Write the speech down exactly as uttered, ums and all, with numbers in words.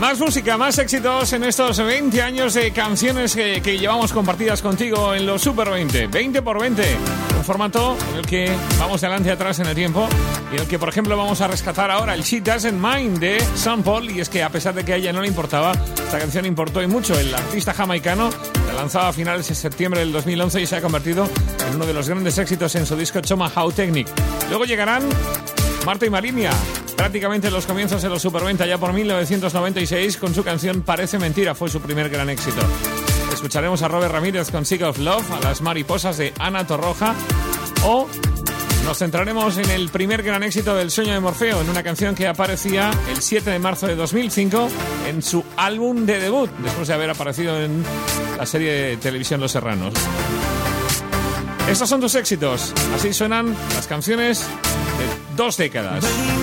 Más música, más éxitos en estos veinte años de canciones que, que llevamos compartidas contigo en los Super veinte. veinte por veinte. Un formato en el que vamos de adelante y atrás en el tiempo y en el que, por ejemplo, vamos a rescatar ahora el She Doesn't Mind de Sean Paul. Y es que, a pesar de que a ella no le importaba, esta canción importó y mucho. El artista jamaicano la lanzaba a finales de septiembre del dos mil once y se ha convertido en uno de los grandes éxitos en su disco Tomahawk Technique. Luego llegarán Marta y Marilia, prácticamente en los comienzos de los Super veinte, ya por mil novecientos noventa y seis, con su canción Parece Mentira, fue su primer gran éxito. Escucharemos a Robert Ramírez con Sick of Love, a Las Mariposas de Ana Torroja, o nos centraremos en el primer gran éxito del Sueño de Morfeo, en una canción que aparecía el siete de marzo de dos mil cinco en su álbum de debut, después de haber aparecido en la serie de televisión Los Serranos. Estos son tus éxitos, así suenan las canciones de dos décadas.